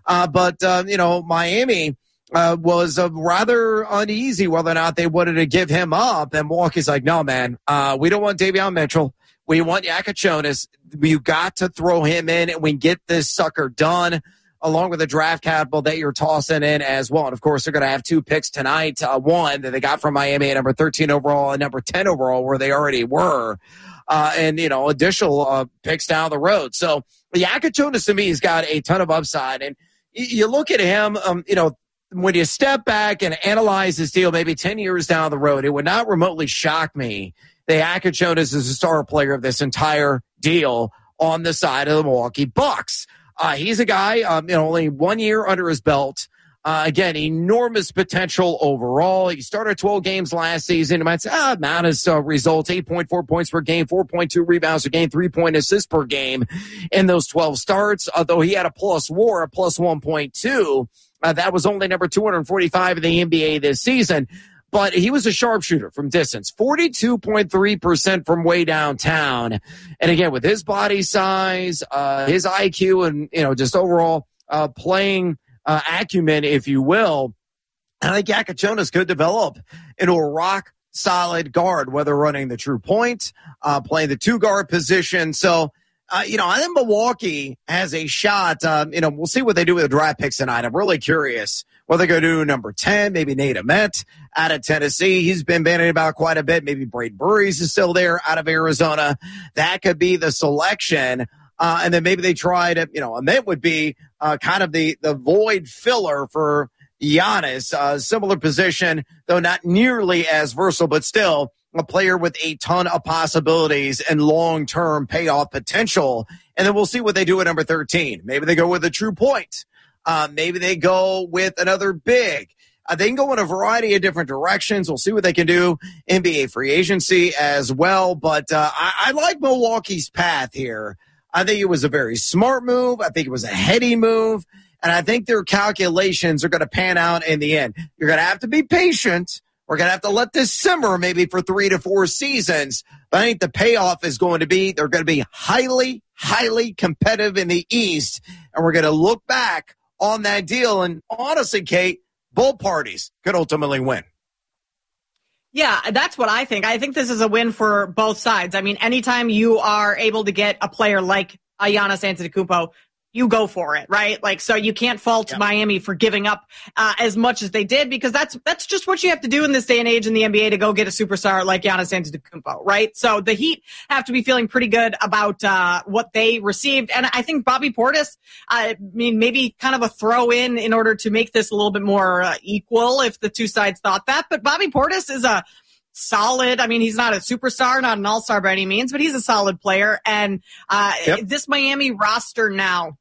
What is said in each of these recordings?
But Miami was rather uneasy whether or not they wanted to give him up. And Milwaukee's like, no, man, we don't want Davion Mitchell. We want Yakachonis. You got to throw him in and we get this sucker done, along with the draft capital that you're tossing in as well. And, of course, they're going to have 2 picks tonight, one that they got from Miami at number 13 overall and number 10 overall where they already were, and additional picks down the road. So Yakachonis, to me, has got a ton of upside. And you look at him, when you step back and analyze this deal maybe 10 years down the road, it would not remotely shock me that Yakachonis is a star player of this entire deal on the side of the Milwaukee Bucks. He's a guy, only 1 year under his belt. Again, enormous potential overall. He started 12 games last season. You might say, not his results, 8.4 points per game, 4.2 rebounds per game, 3-point assists per game in those 12 starts. Although he had a plus WAR, a plus 1.2. That was only number 245 in the NBA this season. But he was a sharpshooter from distance, 42.3% from way downtown. And again, with his body size, his IQ, and, just overall playing acumen, if you will, I think Yakachonis could develop into a rock-solid guard, whether running the true point, playing the 2-guard position. So, I think Milwaukee has a shot. We'll see what they do with the draft picks tonight. I'm really curious what they're going to do number 10, maybe Nate Ahmet out of Tennessee. He's been bandied about quite a bit. Maybe Braden Burries is still there out of Arizona. That could be the selection. And then maybe they try to, Ahmet would be kind of the void filler for Giannis. Similar position, though not nearly as versatile, but still a player with a ton of possibilities and long-term payoff potential. And then we'll see what they do at number 13. Maybe they go with a true point. Maybe they go with another big. They can go in a variety of different directions. We'll see what they can do. NBA free agency as well. But I like Milwaukee's path here. I think it was a very smart move. I think it was a heady move. And I think their calculations are going to pan out in the end. You're going to have to be patient. We're going to have to let this simmer maybe for 3 to 4 seasons. But I think the payoff is going to be they're going to be highly, highly competitive in the East. And we're going to look back on that deal. And honestly, Kate, both parties could ultimately win. Yeah, that's what I think. I think this is a win for both sides. I mean, anytime you are able to get a player like Giannis Antetokounmpo, you go for it, right? So you can't fault Miami for giving up as much as they did, because that's just what you have to do in this day and age in the NBA to go get a superstar like Giannis Antetokounmpo, right? So the Heat have to be feeling pretty good about what they received. And I think Bobby Portis, maybe kind of a throw in order to make this a little bit more equal if the two sides thought that. But Bobby Portis is a solid. He's not a superstar, not an all-star by any means, but he's a solid player. And this Miami roster now,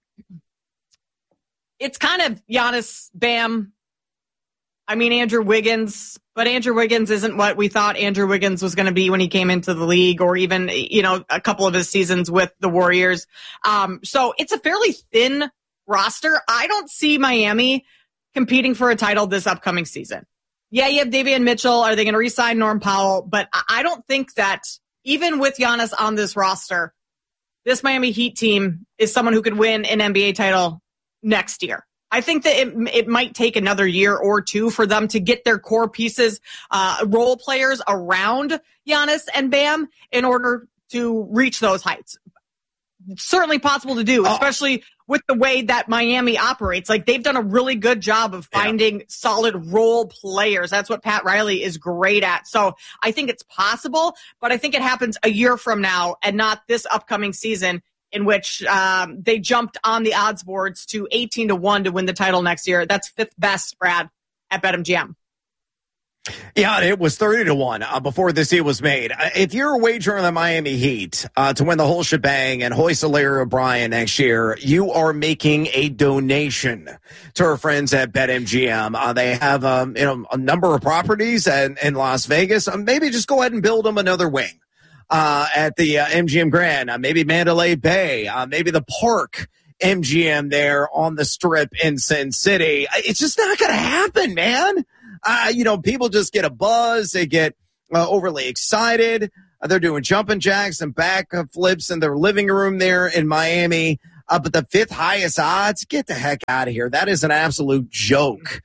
it's kind of Giannis, Bam, Andrew Wiggins, but Andrew Wiggins isn't what we thought Andrew Wiggins was going to be when he came into the league, or even, a couple of his seasons with the Warriors. So it's a fairly thin roster. I don't see Miami competing for a title this upcoming season. Yeah, you have Davion Mitchell. Are they going to re-sign Norm Powell? But I don't think that even with Giannis on this roster, this Miami Heat team is someone who could win an NBA title next year. I think that it might take another year or two for them to get their core pieces, role players around Giannis and Bam in order to reach those heights. It's certainly possible to do, especially with the way that Miami operates. They've done a really good job of finding solid role players. That's what Pat Riley is great at. So I think it's possible, but I think it happens a year from now and not this upcoming season, in which they jumped on the odds boards to 18-1 to win the title next year. That's 5th best, Brad, at BetMGM. Yeah, it was 30-1 before this deal was made. If you're a wager on the Miami Heat to win the whole shebang and hoist Larry O'Brien next year, you are making a donation to our friends at BetMGM. They have a number of properties in Las Vegas. Maybe just go ahead and build them another wing at the MGM Grand. Maybe Mandalay Bay. Maybe the Park MGM there on the Strip in Sin City. It's just not going to happen, man. People just get a buzz. They get overly excited. They're doing jumping jacks and back flips in their living room there in Miami. but the 5th highest odds, get the heck out of here. That is an absolute joke.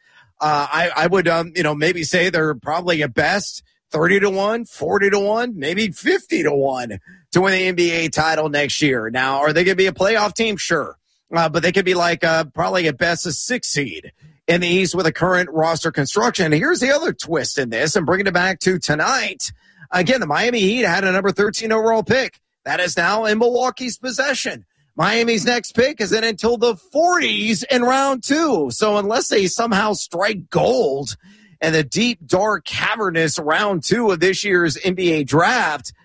I would, maybe say they're probably at best 30-1, 40-1, maybe 50-1 to win the NBA title next year. Now, are they going to be a playoff team? Sure. But they could be like probably at best a 6 seed in the East with a current roster construction. And here's the other twist in this, and bringing it back to tonight. Again, the Miami Heat had a number 13 overall pick. That is now in Milwaukee's possession. Miami's next pick isn't until the 40s in round 2. So unless they somehow strike gold in the deep, dark, cavernous round 2 of this year's NBA draft,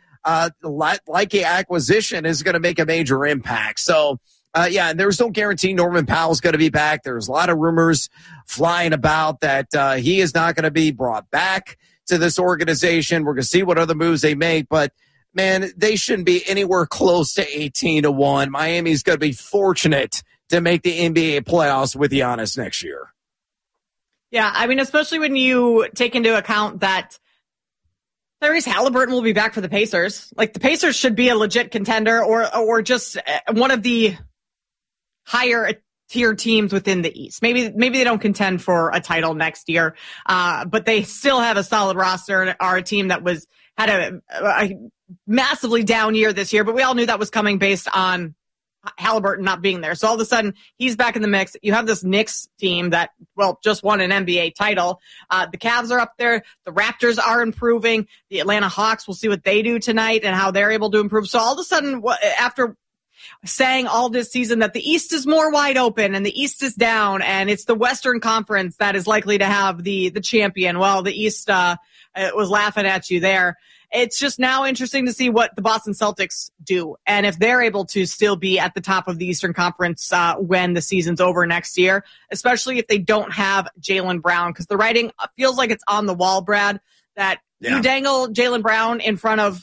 like a acquisition is going to make a major impact. So, and there's no guarantee Norman Powell's going to be back. There's a lot of rumors flying about that he is not going to be brought back to this organization. We're going to see what other moves they make, but man, they shouldn't be anywhere close to 18-1. Miami's going to be fortunate to make the NBA playoffs with Giannis next year. Yeah, I mean, especially when you take into account that Tyrese Halliburton will be back for the Pacers. Like, the Pacers should be a legit contender or just one of the higher tier teams within the East. Maybe they don't contend for a title next year, but they still have a solid roster and are a team that had a massively down year this year, but we all knew that was coming based on Halliburton not being there. So all of a sudden, he's back in the mix. You have this Knicks team that, just won an NBA title. The Cavs are up there. The Raptors are improving. The Atlanta Hawks, we'll see what they do tonight and how they're able to improve. So all of a sudden, after saying all this season that the East is more wide open and the East is down and it's the Western Conference that is likely to have the champion, well, the East was laughing at you there. It's just now interesting to see what the Boston Celtics do and if they're able to still be at the top of the Eastern Conference when the season's over next year, especially if they don't have Jaylen Brown, because the writing feels like it's on the wall, Brad, that you dangle Jaylen Brown in front of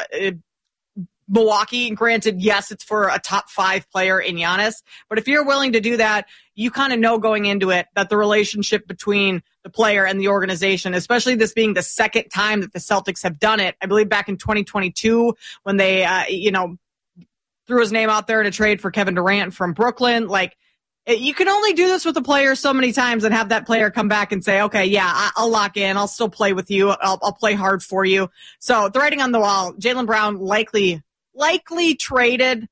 Milwaukee. Granted, yes, it's for a top 5 player in Giannis, but if you're willing to do that, you kind of know going into it that the relationship between the player and the organization, especially this being the second time that the Celtics have done it, I believe back in 2022 when they, threw his name out there in a trade for Kevin Durant from Brooklyn. Like, you can only do this with a player so many times and have that player come back and say, okay, yeah, I'll lock in. I'll still play with you. I'll play hard for you. So the writing on the wall, Jaylen Brown likely traded.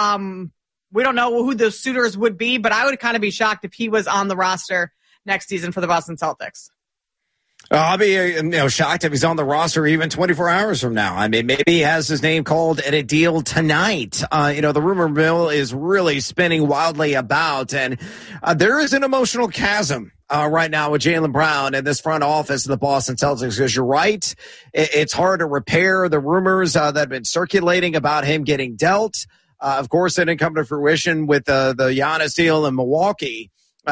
We don't know who the suitors would be, but I would kind of be shocked if he was on the roster next season for the Boston Celtics. I'll be shocked if he's on the roster even 24 hours from now. I mean, maybe he has his name called in a deal tonight. The rumor mill is really spinning wildly about, and there is an emotional chasm right now with Jaylen Brown and this front office of the Boston Celtics, because you're right. It's hard to repair the rumors that have been circulating about him getting dealt. Of course, it didn't come to fruition with the Giannis deal in Milwaukee.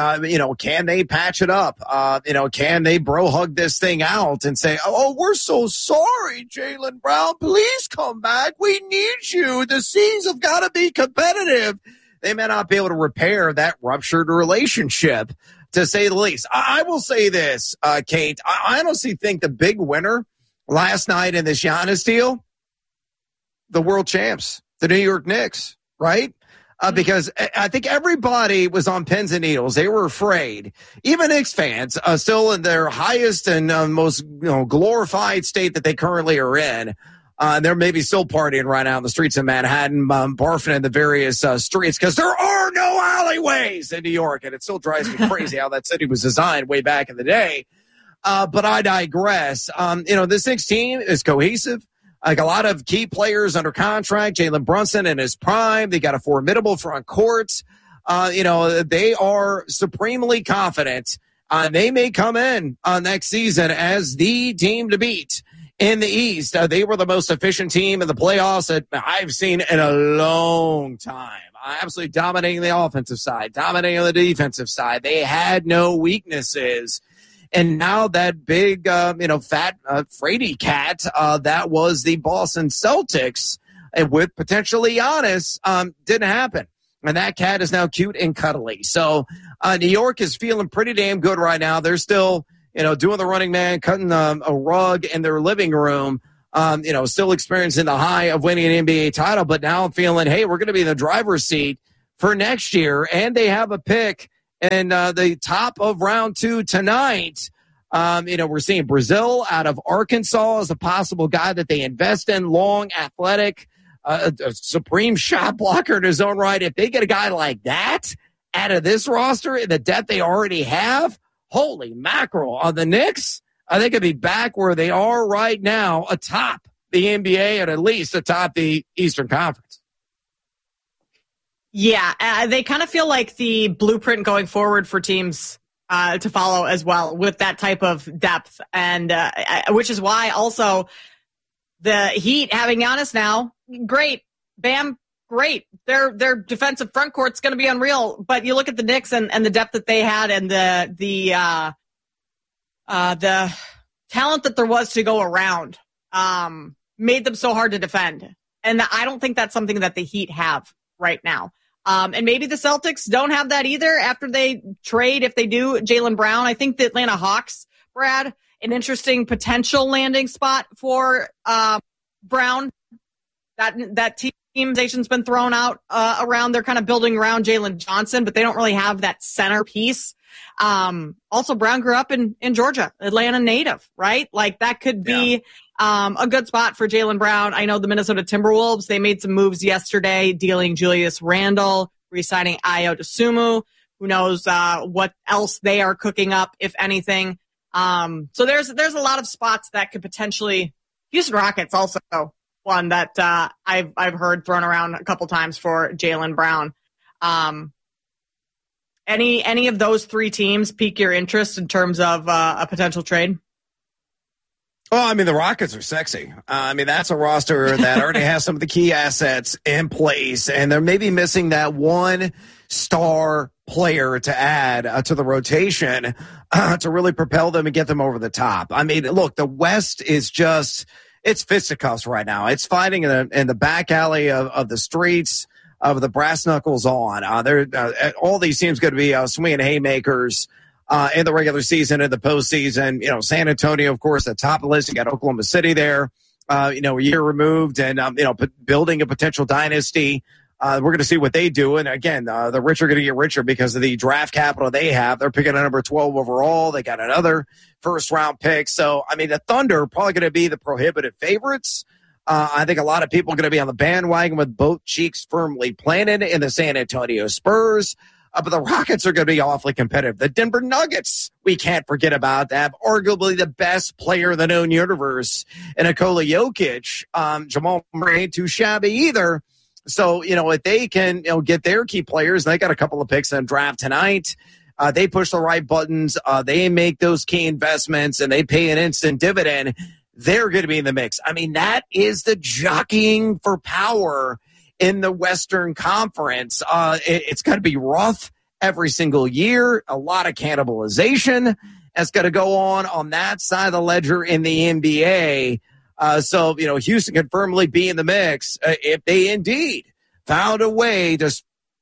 Can they patch it up? Can they bro hug this thing out and say, oh, we're so sorry, Jaylen Brown, please come back. We need you. The C's have got to be competitive. They may not be able to repair that ruptured relationship, to say the least. I will say this, Kate, I honestly think the big winner last night in this Giannis deal, the world champs, the New York Knicks, right? Because I think everybody was on pins and needles. They were afraid. Even Knicks fans, still in their highest and most glorified state that they currently are in. They're maybe still partying right now in the streets of Manhattan, barfing in the various streets because there are no alleyways in New York. And it still drives me crazy how that city was designed way back in the day. But I digress. This Knicks team is cohesive. Like a lot of key players under contract, Jalen Brunson in his prime. They got a formidable front court. They are supremely confident. They may come in next season as the team to beat in the East. They were the most efficient team in the playoffs that I've seen in a long time. Absolutely dominating the offensive side, dominating on the defensive side. They had no weaknesses. And now that big, fat, Frady cat, that was the Boston Celtics with potentially Giannis, didn't happen. And that cat is now cute and cuddly. So, New York is feeling pretty damn good right now. They're still, doing the running man, cutting a rug in their living room, still experiencing the high of winning an NBA title. But now I'm feeling, hey, we're going to be in the driver's seat for next year, and they have a pick in the top of round 2 tonight. We're seeing Brazil out of Arkansas as a possible guy that they invest in, long, athletic, a supreme shot blocker in his own right. If they get a guy like that out of this roster in the depth they already have, holy mackerel, on the Knicks, I think it'd be back where they are right now, atop the NBA and at least atop the Eastern Conference. Yeah, they kind of feel like the blueprint going forward for teams to follow as well with that type of depth, and which is why also the Heat having Giannis now, great, Bam, great. Their defensive front court's going to be unreal, but you look at the Knicks and the depth that they had and the talent that there was to go around made them so hard to defend, and I don't think that's something that the Heat have right now. And maybe the Celtics don't have that either after they trade, if they do, Jaylen Brown. I think the Atlanta Hawks, Brad, an interesting potential landing spot for Brown. That team's been thrown out around. They're kind of building around Jalen Johnson, but they don't really have that centerpiece. Also, Brown grew up in Georgia, Atlanta native, right? Like that could be a good spot for Jaylen Brown. I know the Minnesota Timberwolves, they made some moves yesterday, dealing Julius Randle, re-signing Ayo Dosunmu. Who knows what else they are cooking up, if anything. So there's a lot of spots that could potentially. Houston Rockets also one that I've heard thrown around a couple times for Jaylen Brown. Any of those three teams pique your interest in terms of a potential trade? Well, I mean, the Rockets are sexy. That's a roster that already has some of the key assets in place, and they're maybe missing that one star player to add to the rotation to really propel them and get them over the top. I mean, look, the West is just, it's fisticuffs right now. It's fighting in the back alley of the streets, of the brass knuckles on. All these teams going to be swinging haymakers in the regular season and the postseason. San Antonio, of course, at the top of the list. You got Oklahoma City there, a year removed, and building a potential dynasty. We're going to see what they do. And again, the rich are going to get richer because of the draft capital they have. They're picking a number 12 overall. They got another first round pick. So, the Thunder are probably going to be the prohibitive favorites. I think a lot of people are going to be on the bandwagon with both cheeks firmly planted in the San Antonio Spurs. But the Rockets are going to be awfully competitive. The Denver Nuggets, we can't forget about that. Arguably the best player in the known universe in Nikola Jokic. Jamal Murray ain't too shabby either. So, if they can, get their key players, and they got a couple of picks in the draft tonight, they push the right buttons, they make those key investments, and they pay an instant dividend, they're going to be in the mix. That is the jockeying for power in the Western Conference. It's got to be rough every single year, a lot of cannibalization that's got to go on that side of the ledger in the NBA. So, Houston can firmly be in the mix if they indeed found a way to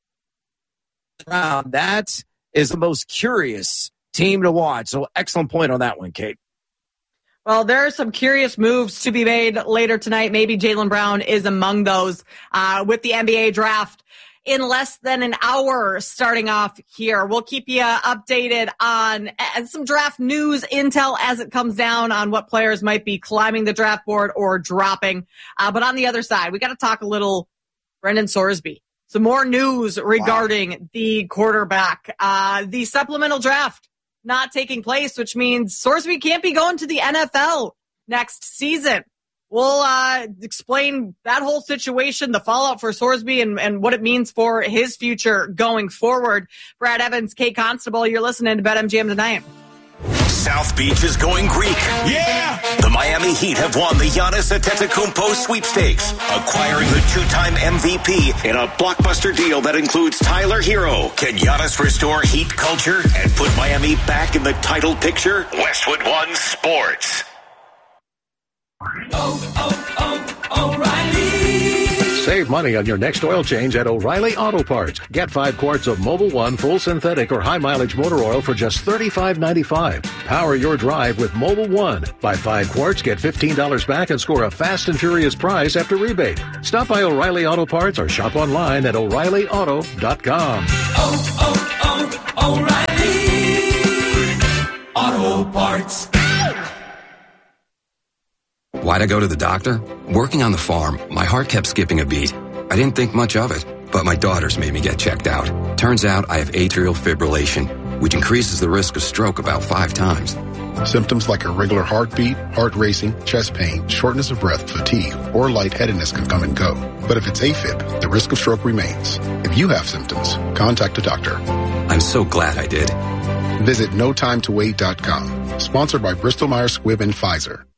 round. That is the most curious team to watch. So excellent point on that one, Kate. Well, there are some curious moves to be made later tonight. Maybe Jaylen Brown is among those with the NBA draft in less than an hour starting off here. We'll keep you updated on some draft news, intel as it comes down on what players might be climbing the draft board or dropping. But on the other side, we got to talk a little Brendan Sorsby. Some more news regarding the quarterback. The supplemental draft not taking place, which means Sorsby can't be going to the NFL next season. We'll explain that whole situation, the fallout for Sorsby, and what it means for his future going forward. Brad Evans, Kate Constable, you're listening to BetMGM tonight. South Beach is going Greek. Yeah! The Miami Heat have won the Giannis Antetokounmpo sweepstakes, acquiring the two-time MVP in a blockbuster deal that includes Tyler Hero. Can Giannis restore Heat culture and put Miami back in the title picture? Westwood One Sports. O'Reilly. Save money on your next oil change at O'Reilly Auto Parts. Get 5 quarts of Mobil 1 full synthetic or high mileage motor oil for just $35.95. Power your drive with Mobil 1. Buy 5 quarts, get $15 back and score a fast and furious prize after rebate. Stop by O'Reilly Auto Parts or shop online at O'ReillyAuto.com. O'Reilly Auto Parts. Why'd I go to the doctor? Working on the farm, my heart kept skipping a beat. I didn't think much of it, but my daughters made me get checked out. Turns out I have atrial fibrillation, which increases the risk of stroke about 5 times. Symptoms like irregular heartbeat, heart racing, chest pain, shortness of breath, fatigue, or lightheadedness can come and go. But if it's AFib, the risk of stroke remains. If you have symptoms, contact a doctor. I'm so glad I did. Visit NoTimeToWait.com. Sponsored by Bristol Myers Squibb and Pfizer.